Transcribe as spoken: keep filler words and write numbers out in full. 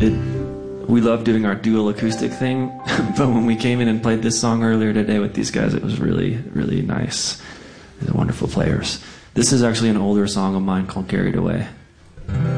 it, we love doing our dual acoustic thing, but when we came in and played this song earlier today with these guys, it was really, really nice. They're wonderful players. This is actually an older song of mine called Carried Away.